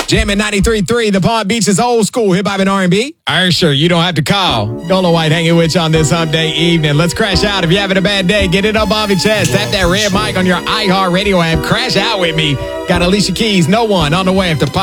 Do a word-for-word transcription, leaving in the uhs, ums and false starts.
Jamming ninety-three point three, the Palm Beach's old school hip-hop and R and B. Ursher, you don't have to call. Dolo White hanging with you on this hump day evening. Let's crash out. If you're having a bad day, get it up off your chest. Tap that red mic on your iHeartRadio app. Crash out with me. Got Alicia Keys, No One, on the way after Pop.